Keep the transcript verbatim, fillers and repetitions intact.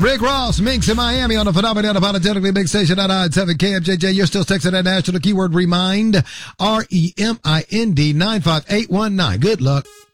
Rick Ross, Minx in Miami on the phenomenal unapologetically big station at nine seven K M J J. You're still texting that national keyword REMIND, R E M I N D nine five eight one nine. Good luck.